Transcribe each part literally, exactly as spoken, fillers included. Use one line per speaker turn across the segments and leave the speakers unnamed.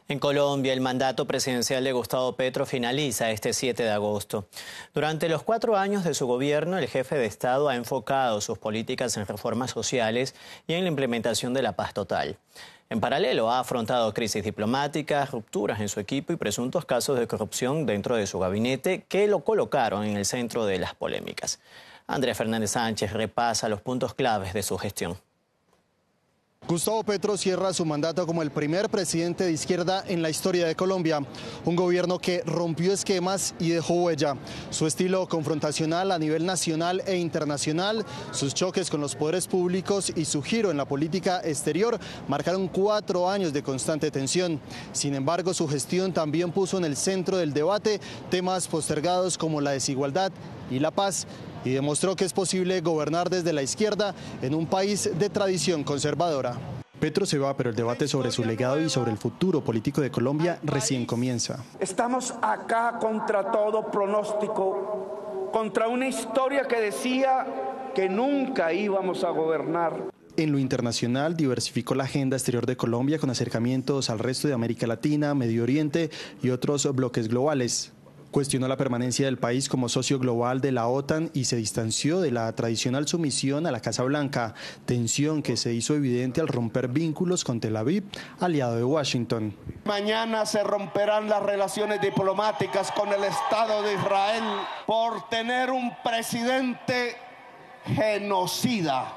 En Colombia, el mandato presidencial de Gustavo Petro finaliza este siete de agosto. Durante los cuatro años de su gobierno, el jefe de Estado ha enfocado sus políticas en reformas sociales y en la implementación de la paz total. En paralelo, ha afrontado crisis diplomáticas, rupturas en su equipo y presuntos casos de corrupción dentro de su gabinete que lo colocaron en el centro de las polémicas. Andrea Fernández Sánchez repasa los puntos claves de su gestión.
Gustavo Petro cierra su mandato como el primer presidente de izquierda en la historia de Colombia. Un gobierno que rompió esquemas y dejó huella. Su estilo confrontacional a nivel nacional e internacional, sus choques con los poderes públicos y su giro en la política exterior marcaron cuatro años de constante tensión. Sin embargo, su gestión también puso en el centro del debate temas postergados como la desigualdad y la paz, y demostró que es posible gobernar desde la izquierda en un país de tradición conservadora. Petro se va, pero el debate sobre su legado y sobre el futuro político de Colombia recién comienza.
Estamos acá contra todo pronóstico, contra una historia que decía que nunca íbamos a gobernar.
En lo internacional, diversificó la agenda exterior de Colombia con acercamientos al resto de América Latina, Medio Oriente y otros bloques globales. Cuestionó la permanencia del país como socio global de la OTAN y se distanció de la tradicional sumisión a la Casa Blanca, tensión que se hizo evidente al romper vínculos con Tel Aviv, aliado de Washington.
Mañana se romperán las relaciones diplomáticas con el Estado de Israel por tener un presidente genocida.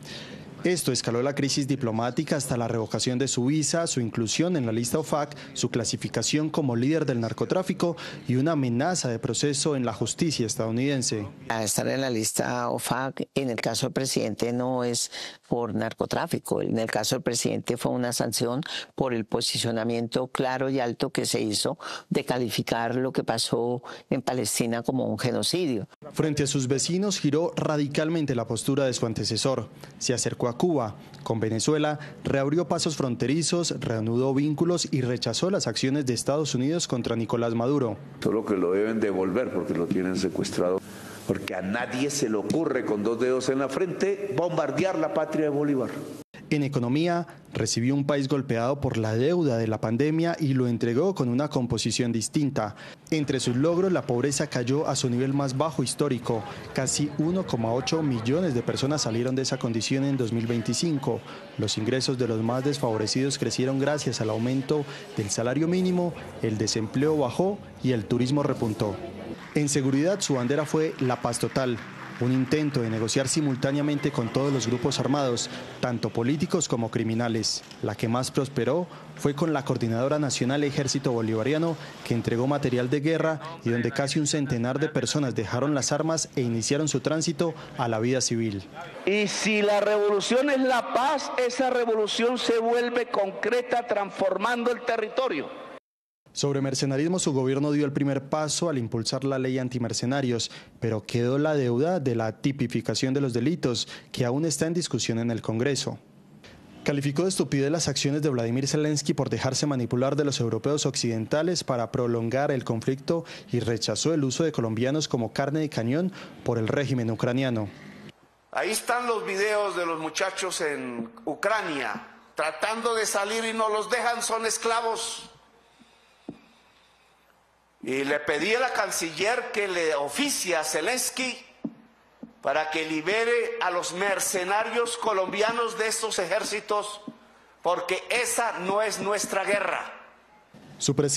Esto escaló la crisis diplomática hasta la revocación de su visa, su inclusión en la lista O F A C, su clasificación como líder del narcotráfico y una amenaza de proceso en la justicia estadounidense.
A estar en la lista O F A C, en el caso del presidente no es por narcotráfico, en el caso del presidente fue una sanción por el posicionamiento claro y alto que se hizo de calificar lo que pasó en Palestina como un genocidio.
Frente a sus vecinos giró radicalmente la postura de su antecesor. Se acercó a Cuba, con Venezuela, reabrió pasos fronterizos, reanudó vínculos y rechazó las acciones de Estados Unidos contra Nicolás Maduro.
Solo que lo deben devolver porque lo tienen secuestrado, porque a nadie se le ocurre con dos dedos en la frente bombardear la patria de Bolívar.
En economía, recibió un país golpeado por la deuda de la pandemia y lo entregó con una composición distinta. Entre sus logros, la pobreza cayó a su nivel más bajo histórico. Casi uno coma ocho millones de personas salieron de esa condición en dos mil veinticinco. Los ingresos de los más desfavorecidos crecieron gracias al aumento del salario mínimo, el desempleo bajó y el turismo repuntó. En seguridad, su bandera fue la paz total. Un intento de negociar simultáneamente con todos los grupos armados, tanto políticos como criminales. La que más prosperó fue con la Coordinadora Nacional Ejército Bolivariano, que entregó material de guerra y donde casi un centenar de personas dejaron las armas e iniciaron su tránsito a la vida civil.
Y si la revolución es la paz, esa revolución se vuelve concreta transformando el territorio.
Sobre mercenarismo, su gobierno dio el primer paso al impulsar la ley antimercenarios, pero quedó la deuda de la tipificación de los delitos, que aún está en discusión en el Congreso. Calificó de estupidez las acciones de Vladimir Zelensky por dejarse manipular de los europeos occidentales para prolongar el conflicto y rechazó el uso de colombianos como carne de cañón por el régimen ucraniano.
Ahí están los videos de los muchachos en Ucrania, tratando de salir y no los dejan, son esclavos. Y le pedí a la canciller que le oficie a Zelensky para que libere a los mercenarios colombianos de estos ejércitos, porque esa no es nuestra guerra.
Su